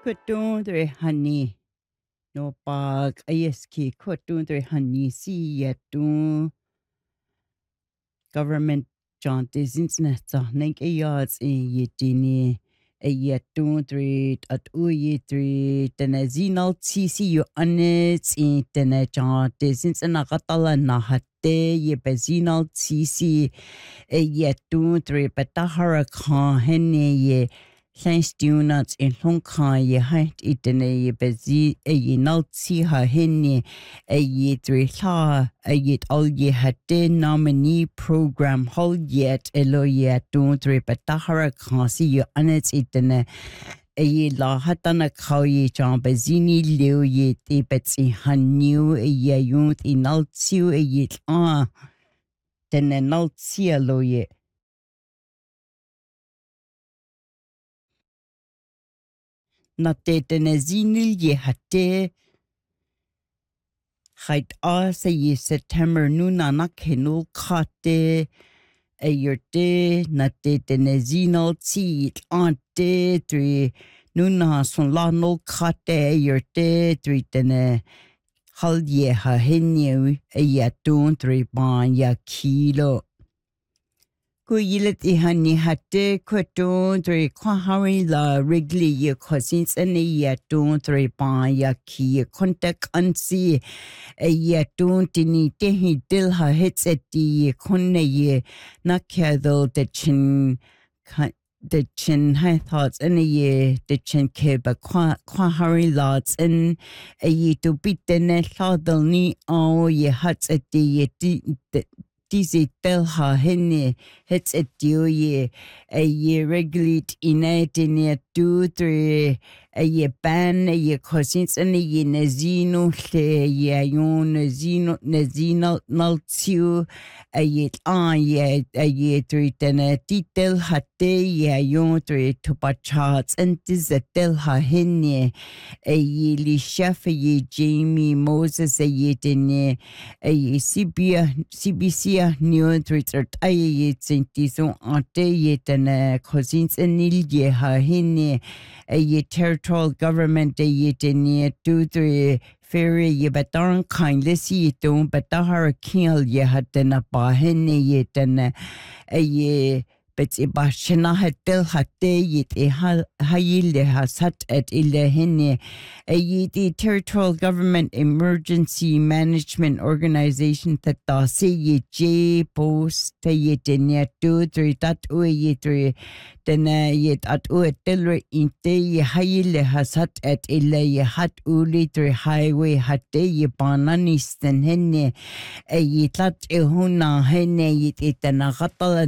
Kutundre hani no pag ayeski kutundre hani si yetun government jantes insnetsa nek ayats yetini ayetundre at uyitri tenezinal tisi yu anets tene jantes insna katala na hatte ye bezinal tisi ayetundre petahara khan hene ye Thanks donuts in Hongkong ye height itene ye bezi ye naltsi ha hene ye three la yet all ye had nominee program hol yet elo yet don't repetahara kasi ye anets itene ye la hatana kau ye jan bezini leo ye te betsi hanu ye yunt in naltsi ye tene naltsi alo ye na te tene zinil ye hate Hait asa ye September nuna na kenul kate a yurte na te tene zinal ti ante three nuna son la no kate a yurte three tene hal ye ha henye a yatun three ban ya kilo. Kuyilet ihani hatte kweton three kwahari la Wrigley ye cousins and a yatun three ban ya ki contact ansi a tini tehi dilha hits at the konne ye nakadal the chin high thoughts and a ye the chin keba kwahari lots and a ye to beat the net thoughtal ni oh ye huts at the ye Dizzy telha hene hits at ye a ye regulate in it in ye 2-3 a ye ban a ye cousins and a ye nezino le ye yon nezino naltiu a ye a ye 3 tene titel hate ye yon 3 tupachats and tizetel ha hene a ye li chef a ye Jamie Moses a ye tene a ye CBC new Twitter ay tsintiso ante yetene cousins enil ye ha hine a territorial government yetene 2-3 ferry ye baton kindness yeton batahar kill ye hatena ba hine yetene a But ibashina hatel hate yit hayile hasat at ilehene a territorial government emergency management organization that se ye j post yet ne 2-3 that yet tena yet at telre inte ye hayile hasat at ile ye hat uli highway hate ye bananis ten hene a yit huna hene yit itena